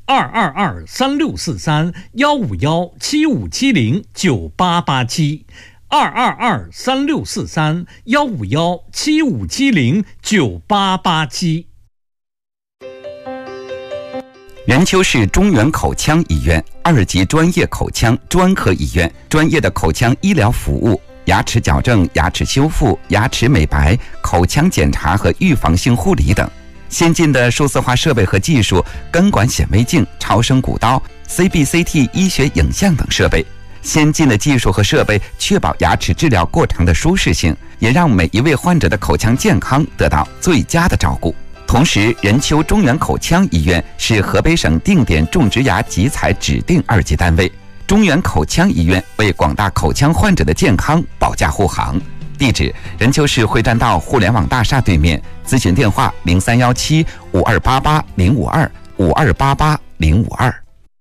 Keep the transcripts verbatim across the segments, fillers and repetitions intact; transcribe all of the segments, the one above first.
二二二三六四三幺五幺七五七零九八八七，二二二三六四三幺五幺七五七零九八八七。 任丘市中原口腔医院二级专业口腔专科医院，专业的口腔医疗服务、牙齿矫正、牙齿修复、牙齿美白、口腔检查和预防性护理等。先进的数字化设备和技术，根管显微镜、超声骨刀、C B C T 医学影像等设备。先进的技术和设备确保牙齿治疗过程的舒适性，也让每一位患者的口腔健康得到最佳的照顾。同时，任丘中原口腔医院是河北省定点种植牙集采指定二级单位。中原口腔医院为广大口腔患者的健康保驾护航。地址：任丘市会栈道互联网大厦对面。咨询电话：零三幺七五二八八零五二五二八八零五二。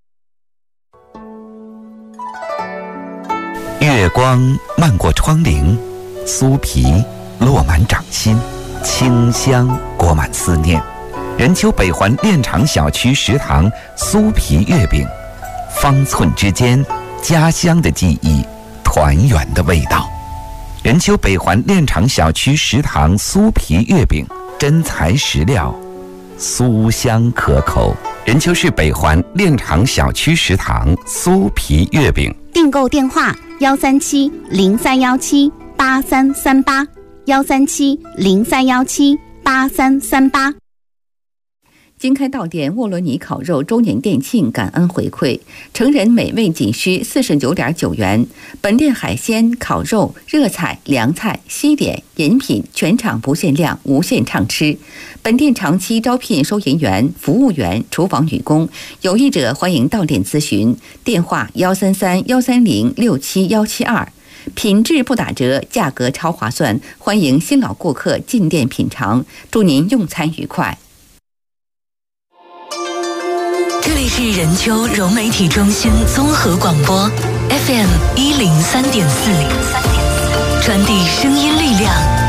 月光漫过窗棂，酥皮落满掌心，清香裹满思念。任丘北环炼厂小区食堂酥皮月饼，方寸之间，家乡的记忆，团圆的味道。任丘北环炼厂小区食堂酥皮月饼，真材实料，酥香可口。任丘市北环炼厂小区食堂酥皮月饼， 订购电话：幺三七零三幺七八三三八，幺三七零三幺七八三三八。 经开到店沃罗尼烤肉周年店庆感恩回馈，成人美味仅需四十九点九元。本店海鲜、烤肉、热菜、凉菜、西点、饮品全场不限量，无限畅吃。本店长期招聘收银员、服务员、厨房女工，有意者欢迎到店咨询。电话：幺三三幺三零六七幺七二。品质不打折，价格超划算，欢迎新老顾客进店品尝。祝您用餐愉快。 这里是任丘融媒体中心综合广播 F M 一零三点四，传递声音力量。